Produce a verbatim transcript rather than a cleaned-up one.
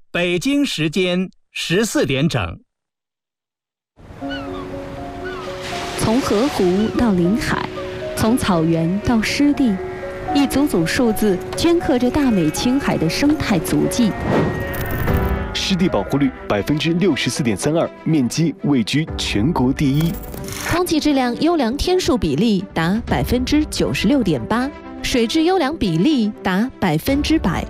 北京时间十四点整。 从河湖到临海，从草原到湿地，一组组数字镌刻着大美青海的生态足迹。 湿地保护率百分之六十四点三二，面积位居全国第一。 空气质量优良天数比例达百分之九十六点八，水质优良比例达百分之百。